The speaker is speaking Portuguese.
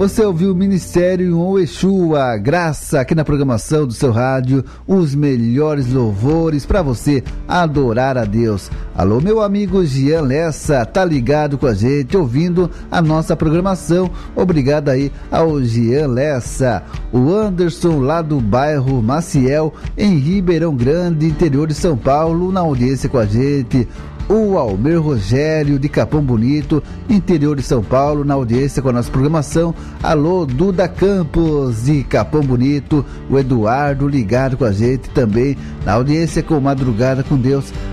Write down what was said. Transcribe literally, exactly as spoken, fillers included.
Você ouviu o Ministério Oexu, a graça, aqui na programação do seu rádio, os melhores louvores para você adorar a Deus. Alô, meu amigo Jean Lessa, tá ligado com a gente, ouvindo a nossa programação. Obrigado aí ao Jean Lessa. O Anderson, lá do bairro Maciel, em Ribeirão Grande, interior de São Paulo, na audiência com a gente. O Almer Rogério, de Capão Bonito, interior de São Paulo, na audiência com a nossa programação. Alô, Duda Campos, de Capão Bonito. O Eduardo, ligado com a gente também, na audiência com Madrugada com Deus.